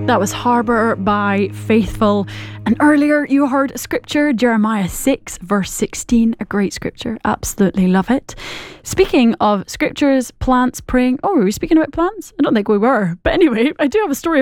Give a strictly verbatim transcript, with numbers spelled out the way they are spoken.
That was Harbour by Faithful. And earlier you heard scripture, Jeremiah six verse sixteen, a great scripture. Absolutely love it. Speaking of scriptures, plants, praying. Oh, were we speaking about plants? I don't think we were. But anyway, I do have a story